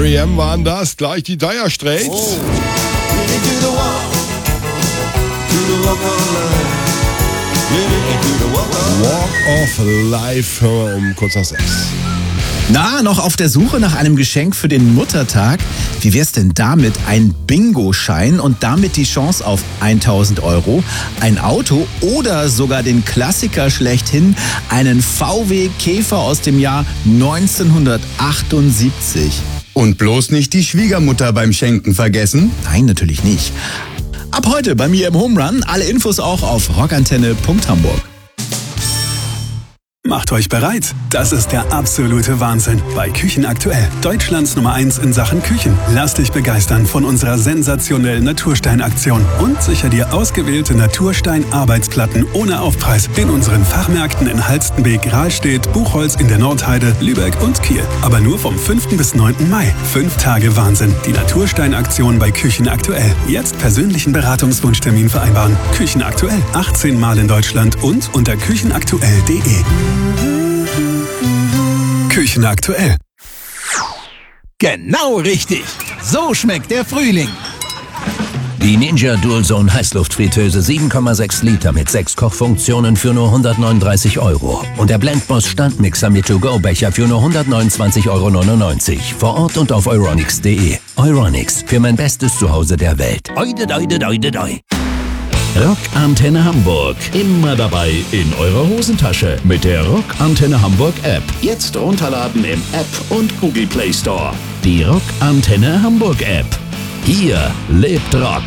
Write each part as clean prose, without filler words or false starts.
R.E.M. waren das, gleich die Dire Straits. Oh. Walk of Life, um kurz nach 6. Na, noch auf der Suche nach einem Geschenk für den Muttertag? Wie wär's denn damit? Ein Bingo-Schein und damit die Chance auf 1.000 €, ein Auto oder sogar den Klassiker schlechthin, einen VW Käfer aus dem Jahr 1978. Und bloß nicht die Schwiegermutter beim Schenken vergessen? Nein, natürlich nicht. Ab heute bei mir im Home Run. Alle Infos auch auf rockantenne.hamburg. Macht euch bereit. Das ist der absolute Wahnsinn bei Küchen aktuell. Deutschlands Nummer 1 in Sachen Küchen. Lass dich begeistern von unserer sensationellen Naturstein-Aktion und sicher dir ausgewählte Naturstein-Arbeitsplatten ohne Aufpreis in unseren Fachmärkten in Halstenbek, Rahlstedt, Buchholz in der Nordheide, Lübeck und Kiel. Aber nur vom 5. bis 9. Mai. 5 Tage Wahnsinn. Die Naturstein-Aktion bei Küchen aktuell. Jetzt persönlichen Beratungswunschtermin vereinbaren. Küchen aktuell. 18 Mal in Deutschland und unter küchenaktuell.de. Küchen aktuell. Genau richtig. So schmeckt der Frühling. Die Ninja Dualzone Heißluftfritteuse 7,6 Liter mit 6 Kochfunktionen für nur 139 €. Und der Blendboss Standmixer mit To-Go-Becher für nur 129,99 €. Vor Ort und auf euronics.de. Euronics, für mein bestes Zuhause der Welt. Oide, doide, doide, doi. Rockantenne Hamburg. Immer dabei in eurer Hosentasche mit der Rockantenne Hamburg App. Jetzt runterladen im App und Google Play Store. Die Rockantenne Hamburg App. Hier lebt Rock.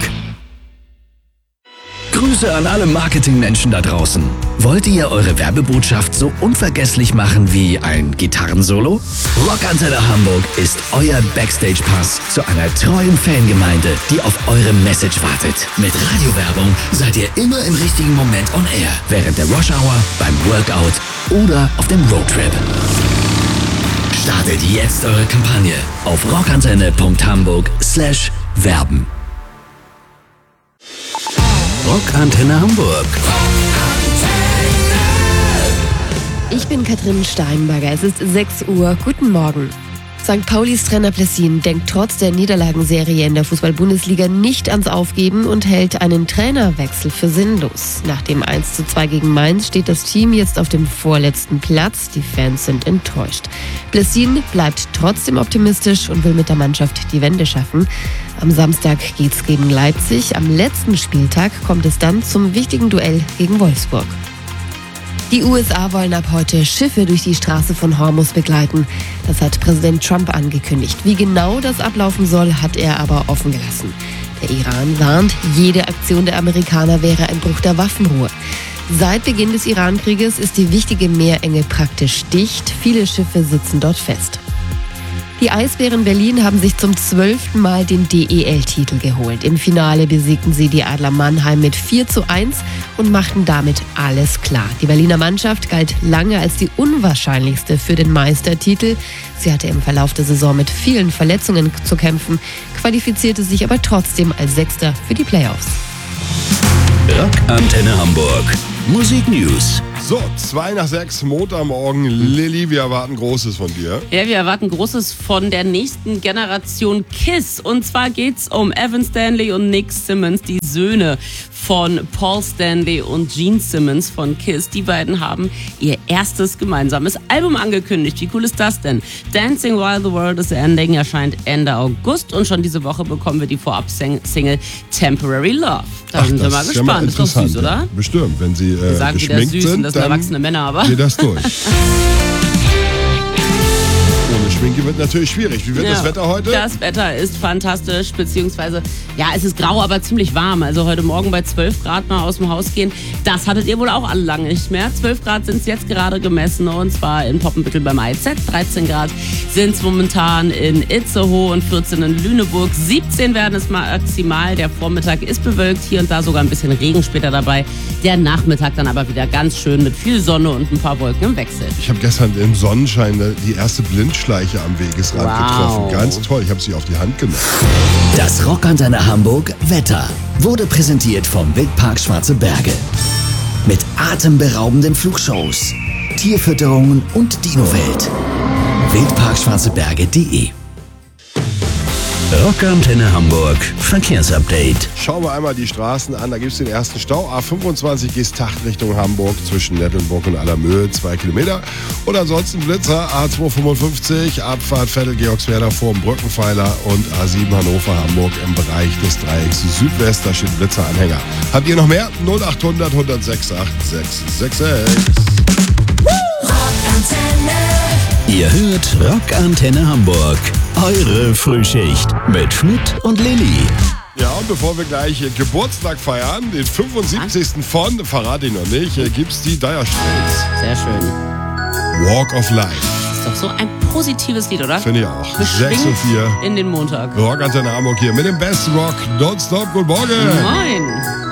Grüße an alle Marketingmenschen da draußen. Wollt ihr eure Werbebotschaft so unvergesslich machen wie ein Gitarrensolo? Rockantenne Hamburg ist euer Backstage-Pass zu einer treuen Fangemeinde, die auf eure Message wartet. Mit Radiowerbung seid ihr immer im richtigen Moment on air. Während der Rush-Hour, beim Workout oder auf dem Roadtrip. Startet jetzt eure Kampagne auf rockantenne.hamburg/werben. Rockantenne Hamburg. Ich bin Katrin Steinberger. Es ist 6 Uhr. Guten Morgen. St. Paulis Trainer Plessin denkt trotz der Niederlagenserie in der Fußball-Bundesliga nicht ans Aufgeben und hält einen Trainerwechsel für sinnlos. Nach dem 1:2 gegen Mainz steht das Team jetzt auf dem vorletzten Platz. Die Fans sind enttäuscht. Plessin bleibt trotzdem optimistisch und will mit der Mannschaft die Wende schaffen. Am Samstag geht's gegen Leipzig. Am letzten Spieltag kommt es dann zum wichtigen Duell gegen Wolfsburg. Die USA wollen ab heute Schiffe durch die Straße von Hormuz begleiten. Das hat Präsident Trump angekündigt. Wie genau das ablaufen soll, hat er aber offen gelassen. Der Iran warnt, jede Aktion der Amerikaner wäre ein Bruch der Waffenruhe. Seit Beginn des Iran-Krieges ist die wichtige Meerenge praktisch dicht. Viele Schiffe sitzen dort fest. Die Eisbären Berlin haben sich zum 12. Mal den DEL-Titel geholt. Im Finale besiegten sie die Adler Mannheim mit 4:1 und machten damit alles klar. Die Berliner Mannschaft galt lange als die unwahrscheinlichste für den Meistertitel. Sie hatte im Verlauf der Saison mit vielen Verletzungen zu kämpfen, qualifizierte sich aber trotzdem als Sechster für die Playoffs. Rockantenne Hamburg. Musik News. So, 5:02, Montagmorgen. Lilly, wir erwarten Großes von dir. Ja, wir erwarten Großes von der nächsten Generation KISS. Und zwar geht's um Evan Stanley und Nick Simmons, die Söhne von Paul Stanley und Gene Simmons von KISS. Die beiden haben ihr erstes gemeinsames Album angekündigt. Wie cool ist das denn? Dancing While the World is Ending erscheint Ende August und schon diese Woche bekommen wir die Vorab-Single Temporary Love. Da sind wir mal gespannt. Ist doch süß, oder? Bestimmt, wenn sie wir sagen wieder süß sind, und das sind erwachsene Männer, aber geht das durch. Ohne Schminke wird natürlich schwierig. Wie wird das Wetter heute? Das Wetter ist fantastisch, beziehungsweise, ja, es ist grau, aber ziemlich warm. Also heute Morgen bei 12 Grad mal aus dem Haus gehen, das hattet ihr wohl auch alle lange nicht mehr. 12 Grad sind es jetzt gerade gemessen und zwar in Poppenbüttel beim IZ. 13 Grad sind es momentan in Itzehoe und 14 in Lüneburg. 17 werden es maximal. Der Vormittag ist bewölkt, hier und da sogar ein bisschen Regen später dabei. Der Nachmittag dann aber wieder ganz schön mit viel Sonne und ein paar Wolken im Wechsel. Ich habe gestern im Sonnenschein die erste Blindschleiche am Wegesrand getroffen. Ganz toll, ich habe sie auf die Hand genommen. Das Rockantenne Hamburg Wetter wurde präsentiert vom Wildpark Schwarze Berge. Mit atemberaubenden Flugshows, Tierfütterungen und Dinowelt. wildparkschwarzeberge.de Rockantenne Hamburg Verkehrsupdate. Schauen wir einmal die Straßen an. Da gibt es den ersten Stau. A25 Geesthacht Richtung Hamburg zwischen Nettelnburg und Allermöhe, 2 Kilometer. Und ansonsten Blitzer A255, Abfahrt Vettel-Georgswerda vor dem Brückenpfeiler und A7 Hannover-Hamburg im Bereich des Dreiecks Südwest. Da steht Blitzeranhänger. Habt ihr noch mehr? 0800 106 8666. Ihr hört Rockantenne Hamburg. Eure Frühschicht mit Schmidt und Lilly. Ja, und bevor wir gleich Geburtstag feiern, den 75. von, verrate ich noch nicht, gibt's die Dire Straits. Sehr schön. Walk of Life. Ist doch so ein positives Lied, oder? Finde ich auch. Beschwingt 6 und 4. in den Montag. Rockantenne Hamburg hier mit dem Best Rock Don't Stop. Guten Morgen. Moin.